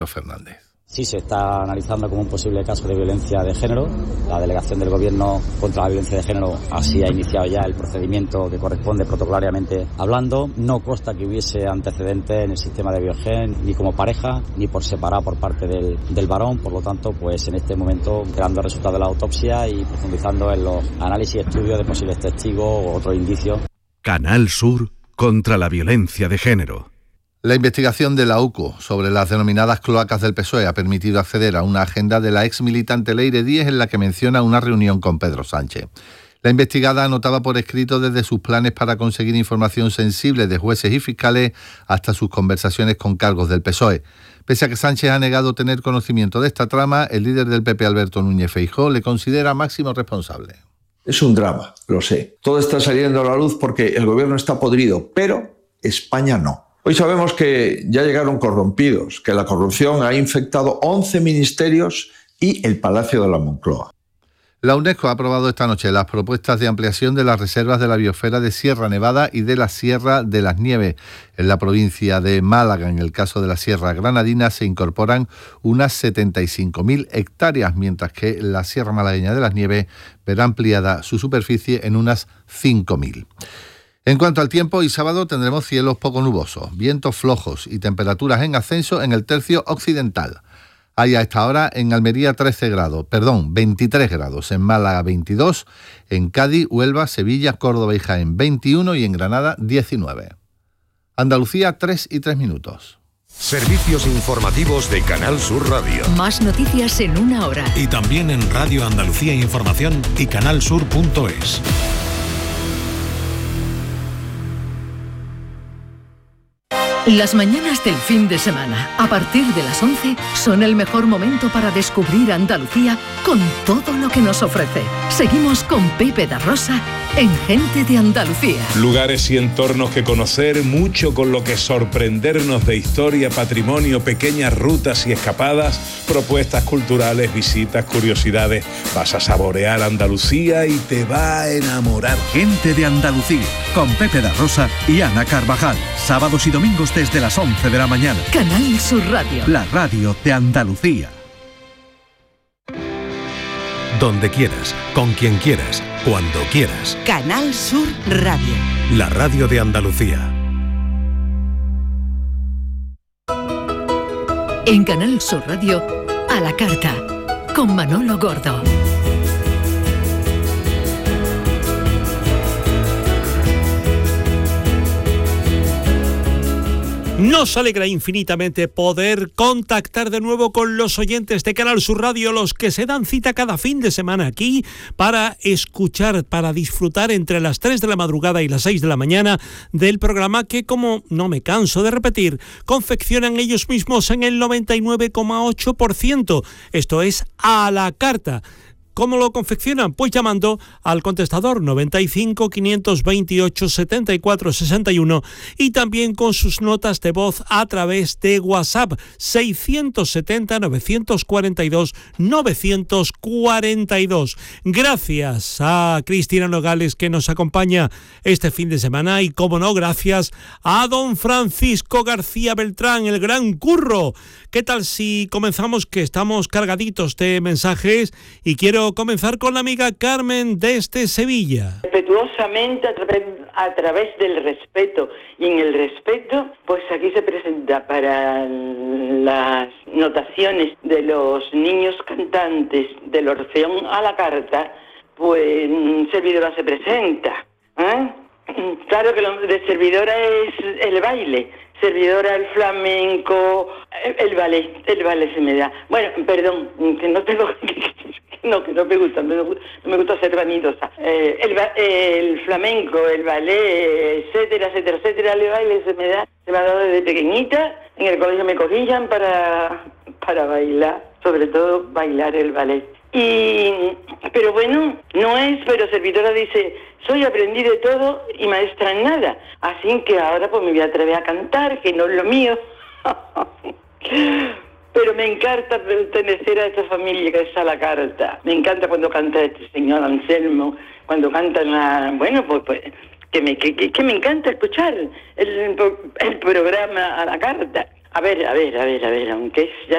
Fernández. Sí, se está analizando como un posible caso de violencia de género. La delegación del Gobierno contra la violencia de género así ha iniciado ya el procedimiento que corresponde protocolariamente hablando. No consta que hubiese antecedentes en el sistema de Biogen, ni como pareja, ni por separado por parte del varón. Por lo tanto, pues en este momento, esperando el resultado de la autopsia y profundizando en los análisis y estudios de posibles testigos o otros indicios. Canal Sur contra la violencia de género. La investigación de la UCO sobre las denominadas cloacas del PSOE ha permitido acceder a una agenda de la ex militante Leire Díez en la que menciona una reunión con Pedro Sánchez. La investigada anotaba por escrito desde sus planes para conseguir información sensible de jueces y fiscales hasta sus conversaciones con cargos del PSOE. Pese a que Sánchez ha negado tener conocimiento de esta trama, el líder del PP, Alberto Núñez Feijóo, le considera máximo responsable. Es un drama, lo sé. Todo está saliendo a la luz porque el gobierno está podrido, pero España no. Hoy sabemos que ya llegaron corrompidos, que la corrupción ha infectado 11 ministerios y el Palacio de la Moncloa. La UNESCO ha aprobado esta noche las propuestas de ampliación de las reservas de la biosfera de Sierra Nevada y de la Sierra de las Nieves. En la provincia de Málaga, en el caso de la Sierra Granadina, se incorporan unas 75.000 hectáreas, mientras que la Sierra Malagueña de las Nieves verá ampliada su superficie en unas 5.000. En cuanto al tiempo, hoy sábado tendremos cielos poco nubosos, vientos flojos y temperaturas en ascenso en el tercio occidental. Hay a esta hora en Almería 23 grados, en Málaga 22, en Cádiz, Huelva, Sevilla, Córdoba y Jaén 21 y en Granada 19. Andalucía 3:03. Servicios informativos de Canal Sur Radio. Más noticias en una hora. Y también en Radio Andalucía Información y canalsur.es. Las mañanas del fin de semana, a partir de las 11, son el mejor momento para descubrir Andalucía con todo lo que nos ofrece. Seguimos con Pepe da Rosa en Gente de Andalucía. Lugares y entornos que conocer, mucho con lo que sorprendernos de historia, patrimonio, pequeñas rutas y escapadas, propuestas culturales, visitas, curiosidades. Vas a saborear Andalucía y te va a enamorar. Gente de Andalucía, con Pepe da Rosa y Ana Carvajal. Sábados y domingos desde las 11 de la mañana. Canal Sur Radio. La radio de Andalucía. Donde quieras, con quien quieras, cuando quieras. Canal Sur Radio. La radio de Andalucía. En Canal Sur Radio, a la carta, con Manolo Gordo. Nos alegra infinitamente poder contactar de nuevo con los oyentes de Canal Sur Radio, los que se dan cita cada fin de semana aquí para escuchar, para disfrutar entre las 3 de la madrugada y las 6 de la mañana del programa que, como no me canso de repetir, confeccionan ellos mismos en el 99,8%. Esto es a la carta. ¿Cómo lo confeccionan? Pues llamando al contestador 95 528 74 61 y también con sus notas de voz a través de WhatsApp 670 942 942. Gracias a Cristina Nogales, que nos acompaña este fin de semana, y como no, gracias a don Francisco García Beltrán, el gran Curro. ¿Qué tal si comenzamos, que estamos cargaditos de mensajes, y quiero comenzar con la amiga Carmen desde Sevilla? Respetuosamente, a través del respeto, y en el respeto, pues aquí se presenta para las notaciones de los niños cantantes del Orfeón a la carta, pues servidora se presenta, ¿eh? Claro que lo de servidora es el baile, servidora el flamenco, el ballet se me da. Bueno, perdón, que no tengo... No, que no me gusta ser vanidosa. El flamenco, el ballet, etcétera, el baile se me ha dado desde pequeñita. En el colegio me cogían para bailar, sobre todo bailar el ballet. Pero bueno, pero servidora dice, soy aprendí de todo y maestra en nada. Así que ahora pues me voy a atrever a cantar, que no es lo mío. Pero me encanta pertenecer a esta familia que es a la carta. Me encanta cuando canta este señor Anselmo, cuando cantan que me encanta escuchar el programa a la carta. A ver, aunque ya